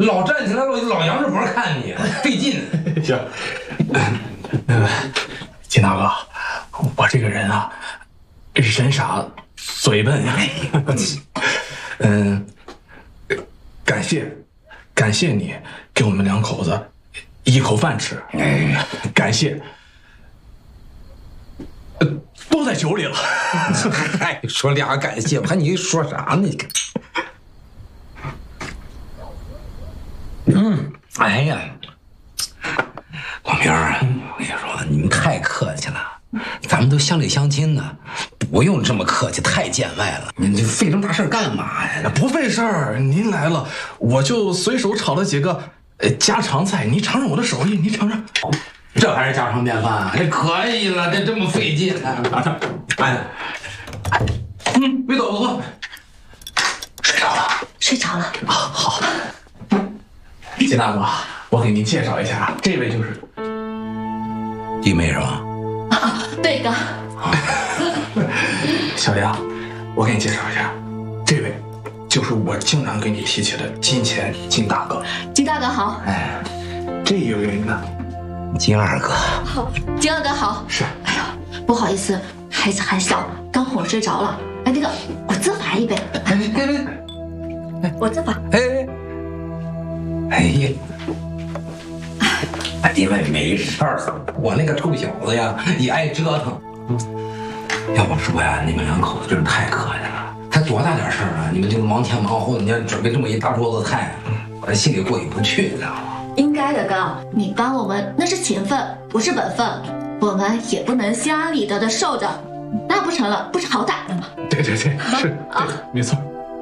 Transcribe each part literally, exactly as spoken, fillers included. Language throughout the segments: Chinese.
老站起来老老仰着脖看你，费劲。 行，那个金大哥，我这个人啊，人傻嘴笨。嗯，感谢感谢你给我们两口子一口饭吃，感谢。都在酒里了。 还说俩感谢，我看你说啥呢？你看，嗯，哎呀，广明儿，我跟你说，你们太客气了，咱们都乡里乡亲的，不用这么客气，太见外了。你这费这么大事干嘛呀？ 不费事儿，您来了，我就随手炒了几个呃家常菜，你尝尝我的手艺，你尝尝。 这还是家常便饭，这可以了，这这么费劲啊！哎，嗯，别走了，睡着了， 睡着了。 啊，好。金大哥，我给您介绍一下，这位就是弟妹是吧？ 啊，对哥。 小梁，我给你介绍一下，这位就是我经常给你提起的金钱金大哥。 金大哥好。 哎，这一位呢？ 金二哥， 好，金二哥好。 是。 哎呀，不好意思，孩子还小，刚哄睡着了。哎，那个，我自罚一杯。 哎别别， 我自罚。 哎哎呀，哎，因为没事儿，我那个臭小子呀，也爱折腾。要不说呀，你们两口子真是太客气了。才多大点事儿啊，你们这个忙前忙后的，你要准备这么一大桌子菜，我这心里过意不去，你知道吗？ 应该的哥，你帮我们那是情分，不是本分，我们也不能心安理得的受着，那不成了不识好歹的吗？ 对对对，是，对，没错。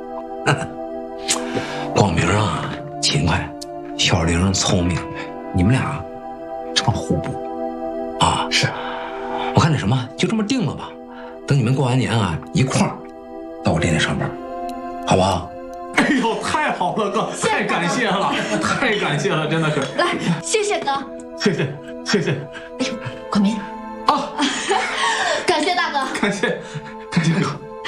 广明啊，勤快，小玲聪明，你们俩这么互补啊！ 是， 我看那什么，就这么定了吧。等你们过完年啊，一块儿到我店里上班，好不好？ 哎呦，太好了，哥，太感谢了，太感谢了，真的是。 来，谢谢哥。 谢谢，谢谢。 哎呦，广明啊， 感谢大哥， 感谢，感谢哥。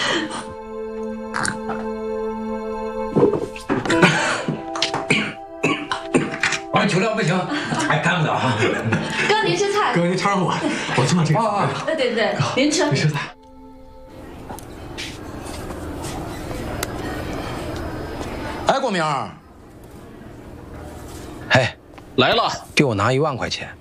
我酒量不行，还干不了啊。 哥您吃菜。 哥，您尝尝我，我做这个。 啊， 对对对，您吃。 您吃菜。 哎，广明，嘿， 来了， 给我拿一万块钱。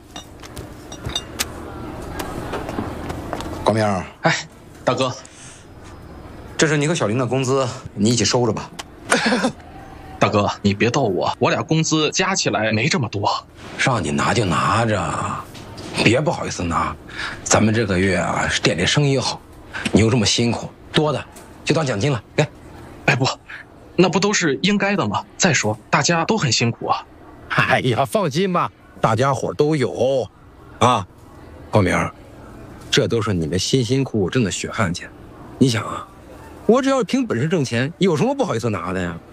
广明， 哎，大哥， 这是你和小玲的工资，你一起收着吧。 大哥，你别逗我，我俩工资加起来没这么多。 让你拿就拿着，别不好意思拿。咱们这个月啊，是店里生意好，你又这么辛苦，多的就当奖金了。给， 哎不，那不都是应该的吗？再说大家都很辛苦啊。 哎呀，放心吧，大家伙都有，啊，光明，这都是你们辛辛苦苦挣的血汗钱。你想啊，我只要凭本事挣钱，有什么不好意思拿的呀？